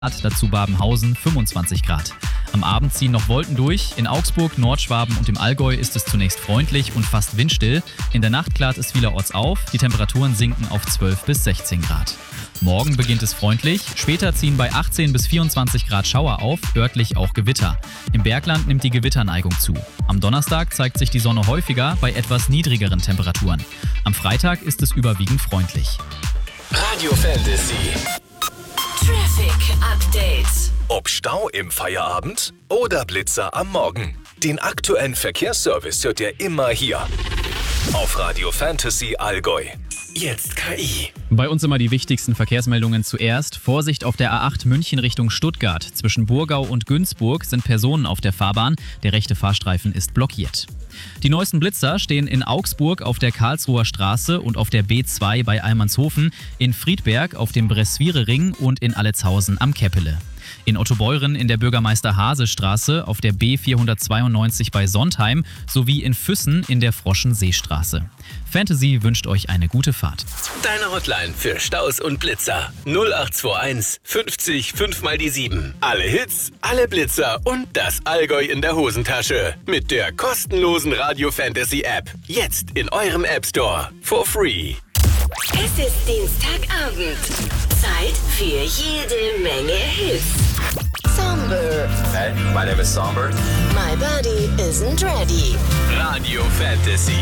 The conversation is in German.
dazu Babenhausen 25 Grad. Am Abend ziehen noch Wolken durch. In Augsburg, Nordschwaben und im Allgäu ist es zunächst freundlich und fast windstill. In der Nacht klart es vielerorts auf. Die Temperaturen sinken auf 12 bis 16 Grad. Morgen beginnt es freundlich. Später ziehen bei 18 bis 24 Grad Schauer auf, örtlich auch Gewitter. Im Bergland nimmt die Gewitterneigung zu. Am Donnerstag zeigt sich die Sonne häufiger bei etwas niedrigeren Temperaturen. Am Freitag ist es überwiegend freundlich. Radio Fantasy. Traffic Update. Ob Stau im Feierabend oder Blitzer am Morgen. Den aktuellen Verkehrsservice hört ihr immer hier. Auf Radio Fantasy Allgäu. Jetzt KI. Bei uns immer die wichtigsten Verkehrsmeldungen zuerst. Vorsicht auf der A8 München Richtung Stuttgart. Zwischen Burgau und Günzburg sind Personen auf der Fahrbahn. Der rechte Fahrstreifen ist blockiert. Die neuesten Blitzer stehen in Augsburg auf der Karlsruher Straße und auf der B2 bei Almanshofen, in Friedberg auf dem Breswire-Ring und in Allezhausen am Keppele. In Ottobeuren in der Bürgermeister-Hase-Straße, auf der B492 bei Sontheim sowie in Füssen in der Froschenseestraße. Fantasy wünscht euch eine gute Fahrt. Deine Hotline für Staus und Blitzer. 0821 50 5 mal die 7. Alle Hits, alle Blitzer und das Allgäu in der Hosentasche. Mit der kostenlosen Radio Fantasy App. Jetzt in eurem App Store. For free. Es ist Dienstagabend. Zeit für jede Menge Hits. Somber. Hey, my name is Somber. My body isn't ready. Radio Fantasy.